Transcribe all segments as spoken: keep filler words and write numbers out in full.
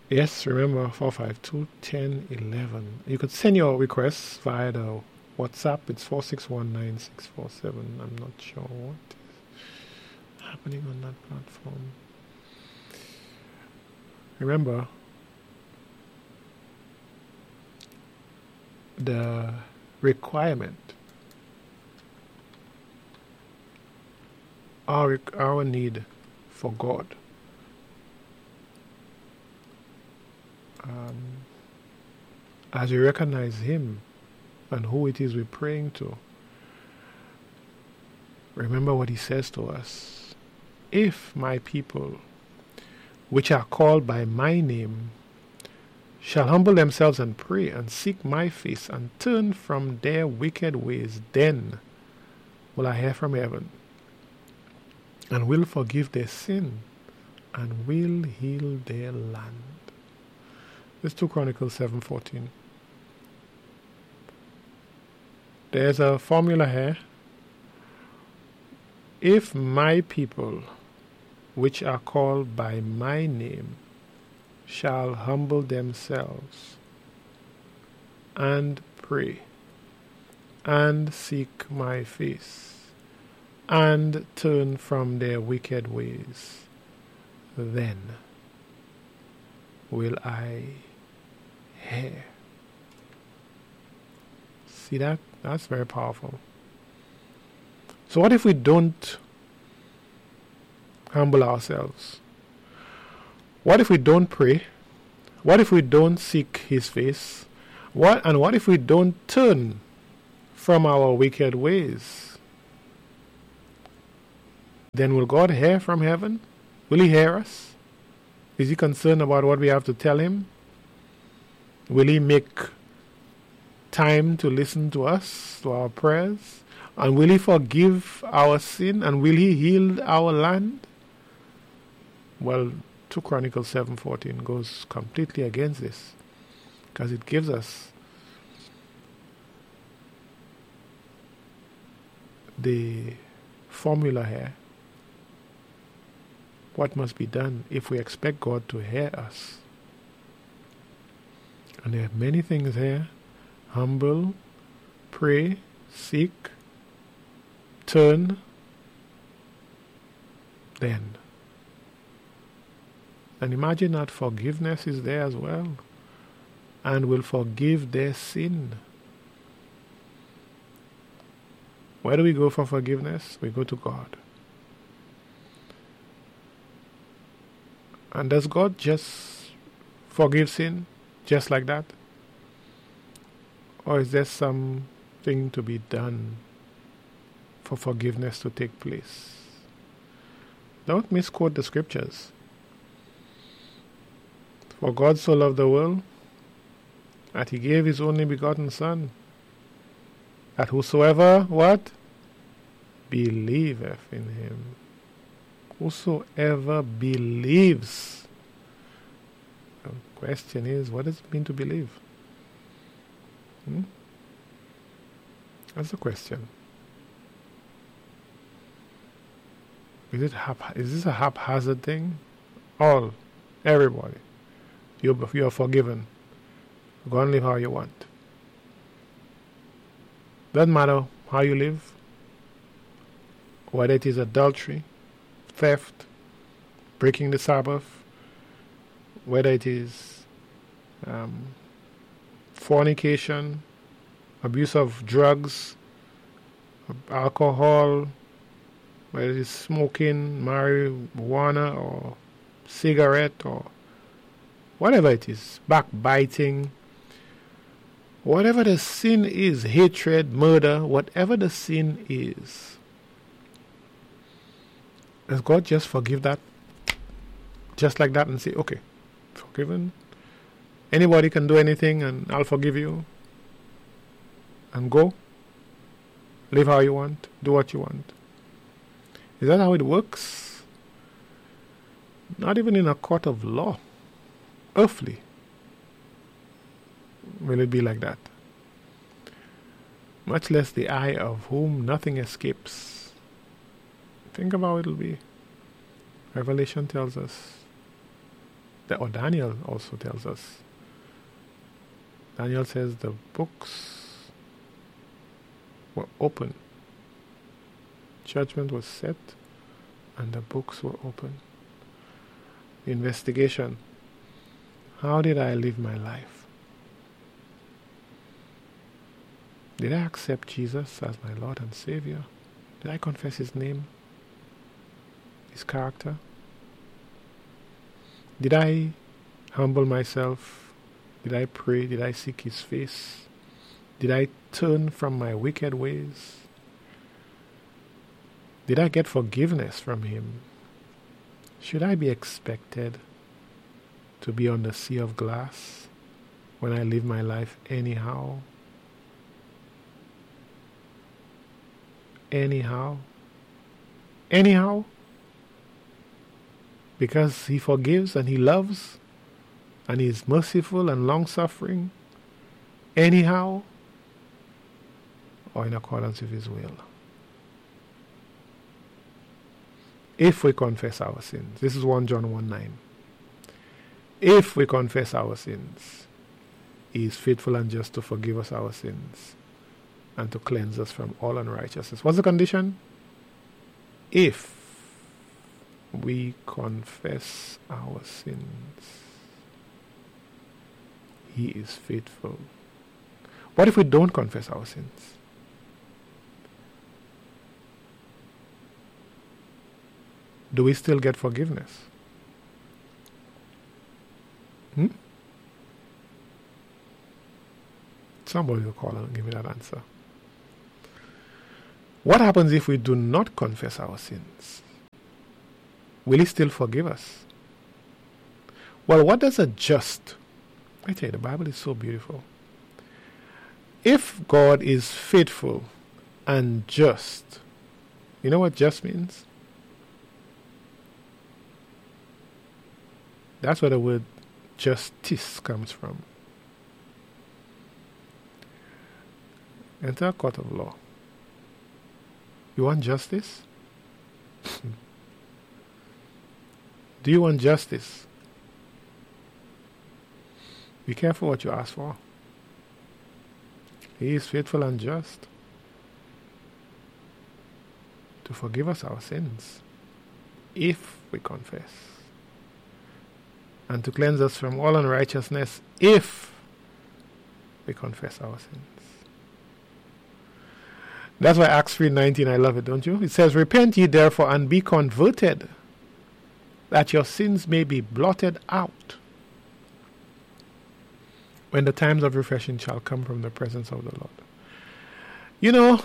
Yes, remember four five two, ten, eleven. You could send your requests via the WhatsApp. It's four six one nine six four seven. I'm not sure what is happening on that platform. Remember, the requirement, our, our need for God, um, as we recognize Him and who it is we're praying to, remember what He says to us. If my people, which are called by my name, shall humble themselves and pray and seek my face and turn from their wicked ways, then will I hear from heaven and will forgive their sin and will heal their land. This is two Chronicles seven fourteen. There's a formula here. If my people, which are called by my name, shall humble themselves and pray and seek my face and turn from their wicked ways, then will I hear. See that? That's very powerful. So what if we don't humble ourselves? What if we don't pray? What if we don't seek His face? What and what if we don't turn from our wicked ways? Then will God hear from heaven? Will He hear us? Is He concerned about what we have to tell Him? Will He make time to listen to us, to our prayers? And will He forgive our sin? And will He heal our land? Well, two Chronicles seven fourteen goes completely against this, because it gives us the formula here. What must be done if we expect God to hear us? And there are many things here. Humble, pray, seek, turn, then. And imagine that forgiveness is there as well, and will forgive their sin. Where do we go for forgiveness? We go to God. And does God just forgive sin just like that? Or is there something to be done for forgiveness to take place? Don't misquote the scriptures. For God so loved the world that He gave His only begotten Son, that whosoever, what? Believeth in Him. Whosoever believes. The question is, what does it mean to believe? Hmm? That's the question. Is it hap- is this a haphazard thing? All, everybody. You you are forgiven. Go and live how you want. Doesn't matter how you live, whether it is adultery, theft, breaking the Sabbath, whether it is um, fornication, abuse of drugs, alcohol, whether it is smoking, marijuana, or cigarette, or whatever it is, backbiting, whatever the sin is, hatred, murder, whatever the sin is, does God just forgive that? Just like that and say, okay, forgiven. Anybody can do anything and I'll forgive you. And go. Live how you want. Do what you want. Is that how it works? Not even in a court of law. Earthly. Will it be like that? Much less the eye of whom nothing escapes. Think about how it'll be. Revelation tells us The, or Daniel also tells us. Daniel says the books were open. Judgment was set and the books were open. Investigation. How did I live my life? Did I accept Jesus as my Lord and Savior? Did I confess His name? His character? Did I humble myself? Did I pray? Did I seek His face? Did I turn from my wicked ways? Did I get forgiveness from Him? Should I be expected to be on the sea of glass when I live my life anyhow? Anyhow? Anyhow? Because He forgives and He loves and He is merciful and long-suffering? Anyhow? Or in accordance with His will? If we confess our sins. This is First John one nine. If we confess our sins, He is faithful and just to forgive us our sins and to cleanse us from all unrighteousness. What's the condition? If we confess our sins, He is faithful. What if we don't confess our sins? Do we still get forgiveness? Hmm? Somebody will call and give me that answer. What happens if we do not confess our sins? Will He still forgive us? Well, what does a just... I tell you, the Bible is so beautiful. If God is faithful and just, you know what just means? That's where the word justice comes from. Enter a court of law. You want justice? Do you want justice? Be careful what you ask for. He is faithful and just to forgive us our sins if we confess, and to cleanse us from all unrighteousness if we confess our sins. That's why Acts three nineteen, I love it, don't you? It says, repent ye therefore and be converted, that your sins may be blotted out, when the times of refreshing shall come from the presence of the Lord. You know,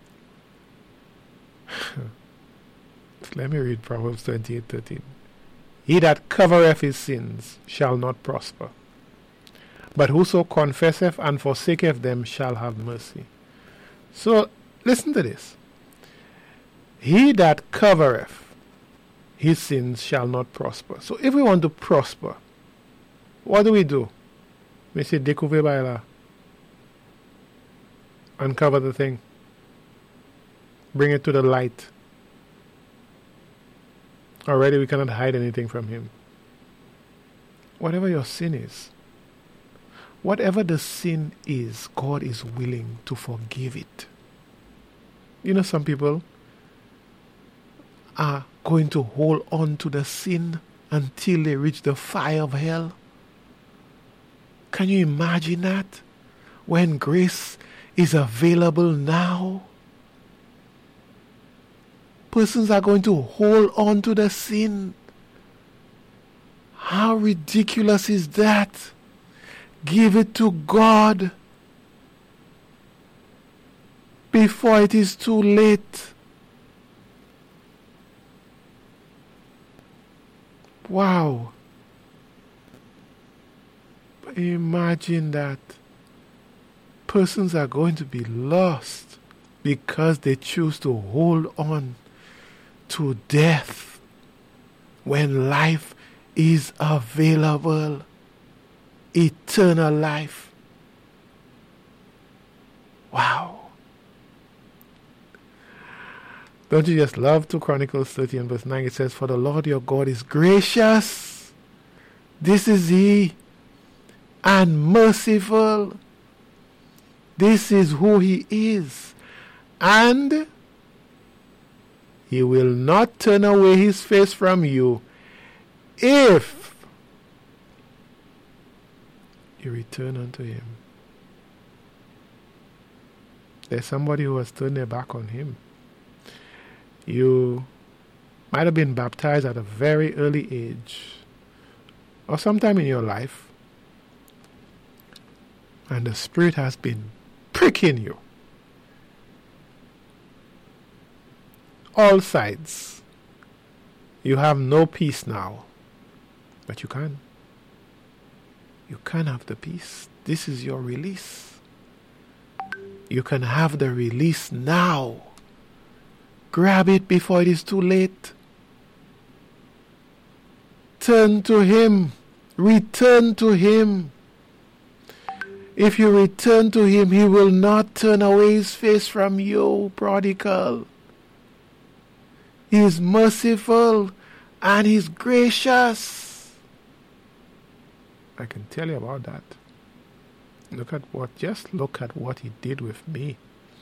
let me read Proverbs twenty-eight thirteen. He that covereth his sins shall not prosper, but whoso confesseth and forsaketh them shall have mercy. So, listen to this. He that covereth his sins shall not prosper. So if we want to prosper, what do we do? We say, découvrir by là. Uncover the thing. Bring it to the light. Already we cannot hide anything from Him. Whatever your sin is, whatever the sin is, God is willing to forgive it. You know, some people are going to hold on to the sin until they reach the fire of hell. Can you imagine that? When grace is available now, persons are going to hold on to the sin. How ridiculous is that? Give it to God before it is too late. Wow. Imagine that. Persons are going to be lost because they choose to hold on to death when life is available. Eternal life. Wow. Don't you just love two Chronicles thirty and verse nine? It says, for the Lord your God is gracious, This is He. And merciful. This is who He is. And He will not turn away His face from you if you return unto Him. There's somebody who has turned their back on Him. You might have been baptized at a very early age or sometime in your life, and the Spirit has been pricking you. All sides. You have no peace now, but you can. You can have the peace. This is your release. You can have the release now. Grab it before it is too late. Turn to Him. Return to Him. If you return to Him, He will not turn away His face from you, prodigal. He is merciful and He's gracious. I can tell you about that. Look at what, just look at what He did with me.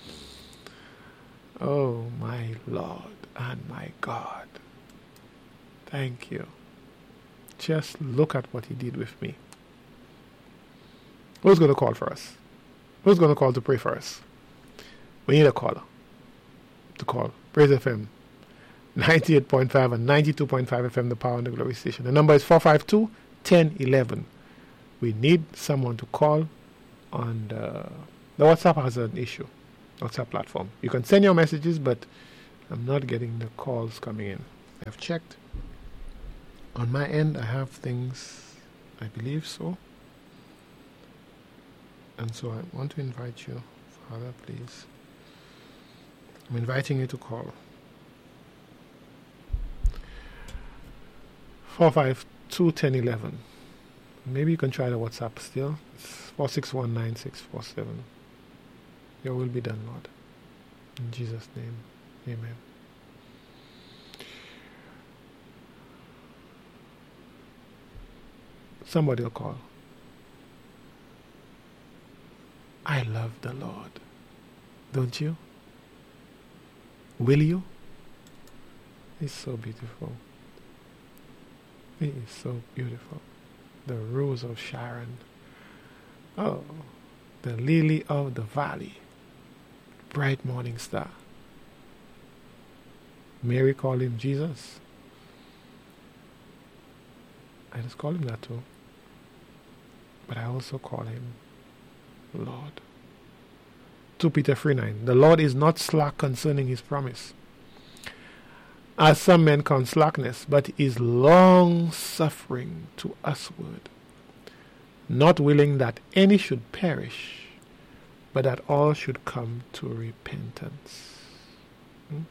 Oh, my Lord and my God. Thank you. Just look at what He did with me. Who's going to call for us? Who's going to call to pray for us? We need a caller to call. Praise F M ninety-eight point five and ninety-two point five F M, the Power and the Glory station. The number is four five two, one zero one one. We need someone to call on the, the WhatsApp has an issue. WhatsApp platform. You can send your messages, but I'm not getting the calls coming in. I've checked. On my end, I have things, I believe so. And so I want to invite you, Father, please. I'm inviting you to call. four five two, one zero one one. Maybe you can try the WhatsApp still. It's four six one, nine six four seven. Your will be done, Lord. In Jesus' name, amen. Somebody will call. I love the Lord. Don't you? Will you? He's so beautiful. He is so beautiful. The rose of Sharon. Oh, the lily of the valley. Bright morning star. Mary called Him Jesus. I just call Him that too. But I also call Him Lord. Second Peter three nine. The Lord is not slack concerning His promise, as some men count slackness, but is long suffering to usward, not willing that any should perish, but that all should come to repentance. Hmm?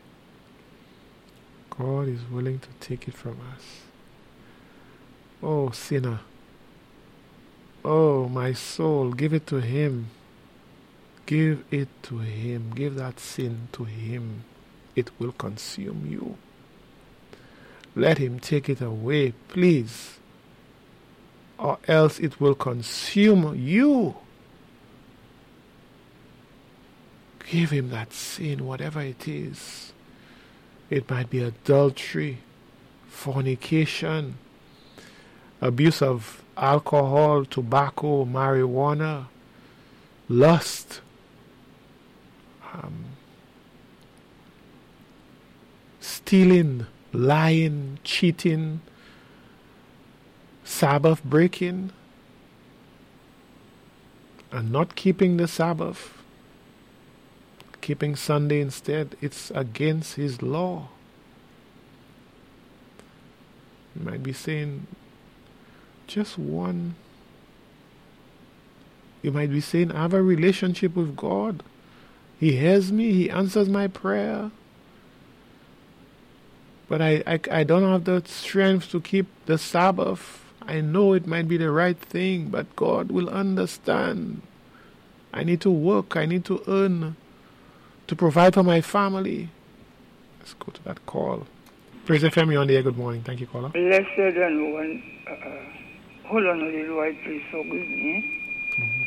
God is willing to take it from us. Oh, sinner. Oh, my soul, give it to Him. Give it to Him. Give that sin to Him. It will consume you. Let Him take it away, please. Or else it will consume you. Give Him that sin, whatever it is. It might be adultery, fornication, abuse of alcohol, tobacco, marijuana, lust, um, stealing, lying, cheating, Sabbath breaking, and not keeping the Sabbath, keeping Sunday instead. It's against His law. You might be saying, just one. You might be saying, I have a relationship with God. He hears me. He answers my prayer. But I, I, I don't have the strength to keep the Sabbath. I know it might be the right thing, but God will understand. I need to work. I need to earn to provide for my family. Let's go to that call. Praise F M, you're on the air. Good morning. Thank you, caller. Blessed and one, uh, Hold on a little while, please. Forgive me. Mm-hmm.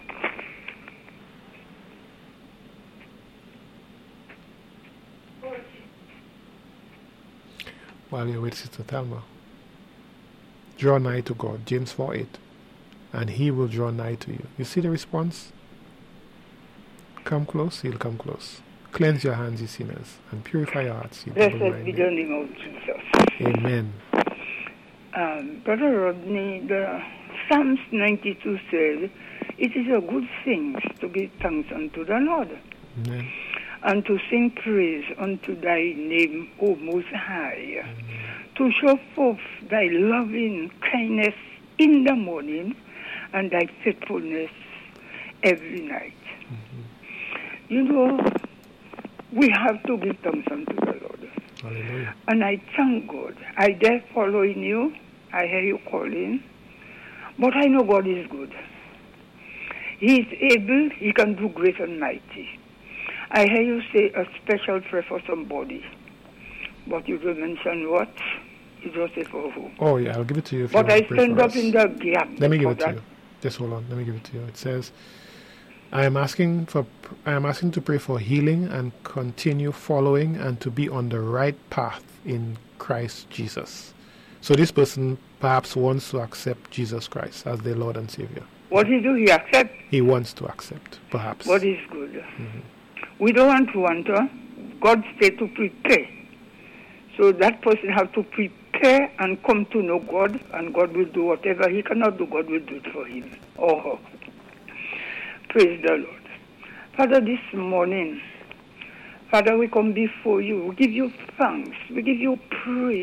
While you wait, Sister Thelma, draw nigh to God, James four eight, and He will draw nigh to you. You see the response? Come close, He'll come close. Cleanse your hands, ye sinners, and purify your hearts, ye Blessed be double-minded. the name of Jesus. Amen. Um, Brother Rodney, the Psalms ninety-two says, it is a good thing to give thanks unto the Lord, Amen. and to sing praise unto thy name, O Most High, Amen. to show forth thy loving kindness in the morning and thy faithfulness every night. Mm-hmm. You know, we have to give thanks unto the Lord. Hallelujah. And I thank God. I dare following you. I hear you calling. But I know God is good. He is able. He can do great and mighty. I hear you say a special prayer for somebody. But you don't mention what? You don't say for who. Oh, yeah, I'll give it to you if but you want I to pray stand for up us. in the gap. Let me give for it to that. you. Just hold on. Let me give it to you. It says, I am asking for I am asking to pray for healing and continue following and to be on the right path in Christ Jesus. So this person perhaps wants to accept Jesus Christ as their Lord and Savior. What he do? He accept. He wants to accept, perhaps. What is good? Mm-hmm. We don't want to want to. God said to prepare. So that person have to prepare and come to know God, and God will do whatever he cannot do. God will do it for him or her. Praise the Lord. Father, this morning, Father, we come before you. We give you thanks. We give you praise.